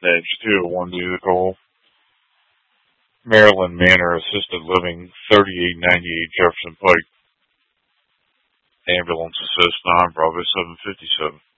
Edge 201 vehicle. Maryland Manor Assisted Living, 3898 Jefferson Pike. Ambulance assist 9 Bravo 757.